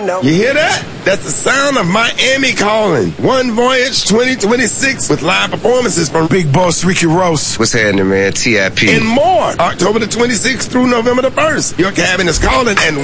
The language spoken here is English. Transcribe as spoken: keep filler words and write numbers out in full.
know. You hear that? That's the sound of Miami calling. One Voyage twenty twenty-six with live performances from Big Boss Ricky Ross. What's happening, man? T I P And more. October the twenty-sixth through November the first. Your cabin is calling and